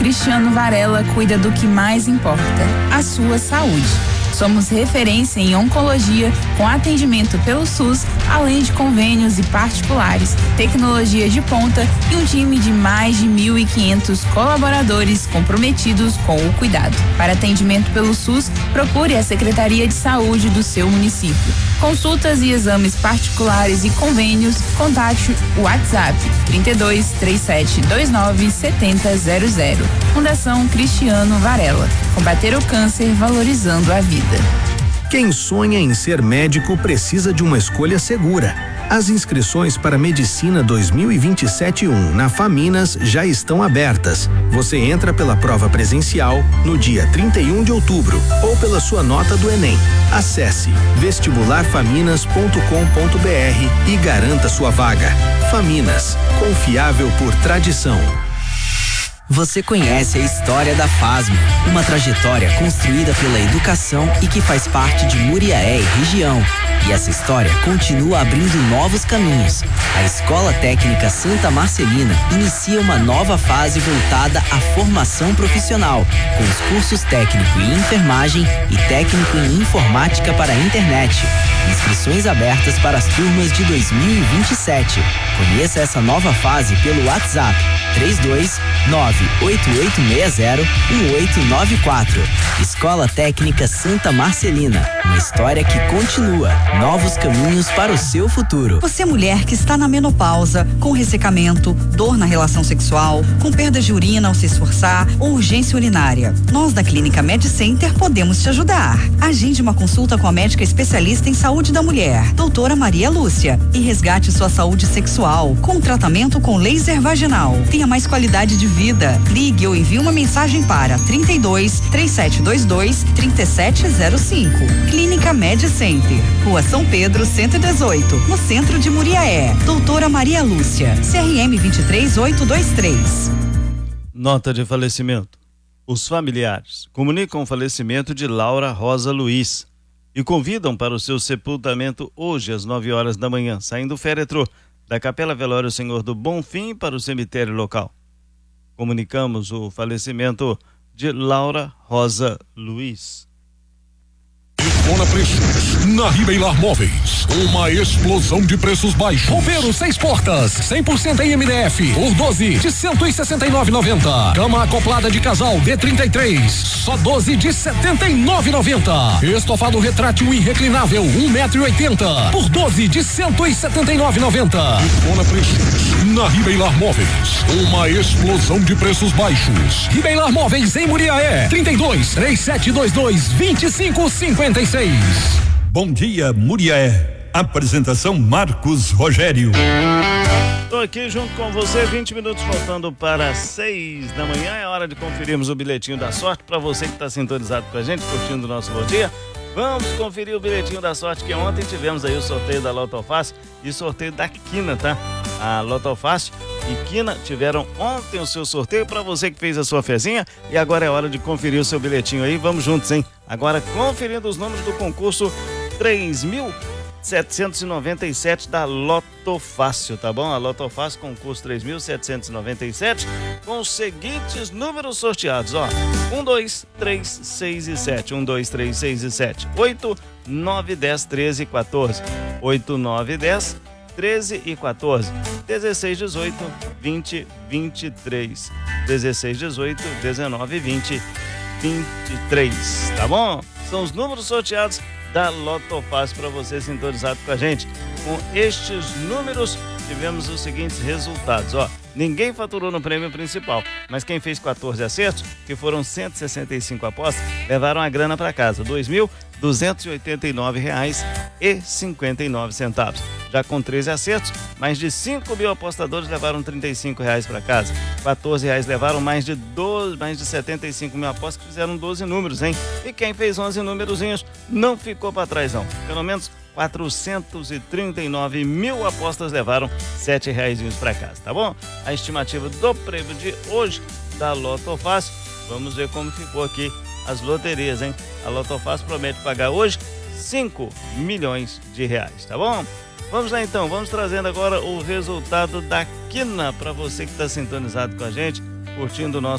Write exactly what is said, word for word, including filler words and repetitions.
Cristiano Varela cuida do que mais importa, a sua saúde. Somos referência em oncologia, com atendimento pelo SUS, além de convênios e particulares, tecnologia de ponta e um time de mais de mil e quinhentos colaboradores comprometidos com o cuidado. Para atendimento pelo SUS, procure a Secretaria de Saúde do seu município. Consultas e exames particulares e convênios, contate o WhatsApp trinta e dois, trinta e sete, vinte e nove, setenta zero zero. Fundação Cristiano Varela. Combater o câncer valorizando a vida. Quem sonha em ser médico precisa de uma escolha segura. As inscrições para Medicina dois mil e vinte e sete um na Faminas já estão abertas. Você entra pela prova presencial no dia trinta e um de outubro ou pela sua nota do Enem. Acesse vestibular faminas ponto com ponto br e garanta sua vaga. Faminas, confiável por tradição. Você conhece a história da FASME, uma trajetória construída pela educação e que faz parte de Muriaé e região. E essa história continua abrindo novos caminhos. A Escola Técnica Santa Marcelina inicia uma nova fase voltada à formação profissional, com os cursos técnico em enfermagem e técnico em informática para a internet. Inscrições abertas para as turmas de dois mil e vinte e sete. Conheça essa nova fase pelo WhatsApp três dois nove oito oito seis zero um oito nove quatro. Escola Técnica Santa Marcelina, uma história que continua. Novos caminhos para o seu futuro. Você, mulher que está na menopausa, com ressecamento, dor na relação sexual, com perda de urina ao se esforçar ou urgência urinária. Nós da Clínica Med Center podemos te ajudar. Agende uma consulta com a médica especialista em saúde da mulher, doutora Maria Lúcia, e resgate sua saúde sexual com tratamento com laser vaginal. Tenha mais qualidade de vida. Ligue ou envie uma mensagem para trinta e dois, trinta e sete vinte e dois, trinta e sete zero cinco. Clínica Med Center, Rua São Pedro, cento e dezoito, no centro de Muriaé. Doutora Maria Lúcia, C R M vinte três oito dois três. Nota de falecimento. Os familiares comunicam o falecimento de Laura Rosa Luiz e convidam para o seu sepultamento hoje às nove horas da manhã, saindo o féretro da Capela Velório Senhor do Bonfim para o cemitério local. Comunicamos o falecimento de Laura Rosa Luiz. Detona Preços, na Ribeilar Móveis, uma explosão de preços baixos. Roupeiro seis portas, cem por cento em M D F, por doze de cento e sessenta e nove reais e noventa centavos. Cama acoplada de casal D trinta e três, só doze de setenta e nove reais e noventa centavos. Estofado retrátil e reclinável, um metro e oitenta, por doze de cento e setenta e nove reais e noventa centavos. Detona Preços, na Ribeilar Móveis, uma explosão de preços baixos. Ribeilar Móveis em Muriaé, trinta e dois, trinta e sete vinte e dois, vinte e cinco cinquenta e seis. Bom dia, Muriaé. Apresentação Marcos Rogério. Estou aqui junto com você, vinte minutos faltando para seis da manhã. É hora de conferirmos o bilhetinho da sorte. Para você que está sintonizado com a gente, curtindo o nosso bom dia, vamos conferir o bilhetinho da sorte, que ontem tivemos aí o sorteio da Loto Fácil e sorteio da Quina, tá? A Loto Fácil e Quina tiveram ontem o seu sorteio para você que fez a sua fezinha, e agora é hora de conferir o seu bilhetinho aí. Vamos juntos, hein? Agora conferindo os números do concurso três mil setecentos e noventa e sete da Loto Fácil, tá bom? A Loto Fácil, concurso três mil setecentos e noventa e sete, com os seguintes números sorteados, ó: um, dois, três, seis e sete, um, dois, três, seis e sete, oito, nove, dez, treze e quatorze, oito, nove, dez, treze e quatorze, dezesseis, dezoito, vinte, vinte e três, dezesseis, dezoito, dezenove, vinte, vinte e três, tá bom? São os números sorteados da Loto Fácil para você sintonizado com a gente. Com estes números tivemos os seguintes resultados, ó: ninguém faturou no prêmio principal, mas quem fez quatorze acertos, que foram cento e sessenta e cinco apostas, levaram a grana para casa, dois mil duzentos e oitenta e nove reais e cinquenta e nove centavos. Já com treze acertos, mais de cinco mil apostadores levaram trinta e cinco reais para casa. quatorze reais levaram mais de doze, mais de setenta e cinco mil apostas, que fizeram doze números, hein? E quem fez onze númerozinhos não ficou para trás, não. Pelo menos quatrocentos e trinta e nove mil apostas levaram sete reais para casa, tá bom? A estimativa do prêmio de hoje da Loto Fácil, vamos ver como ficou aqui as loterias, hein? A Loto Fácil promete pagar hoje cinco milhões de reais, tá bom? Vamos lá então, vamos trazendo agora o resultado da Quina para você que está sintonizado com a gente, curtindo o nosso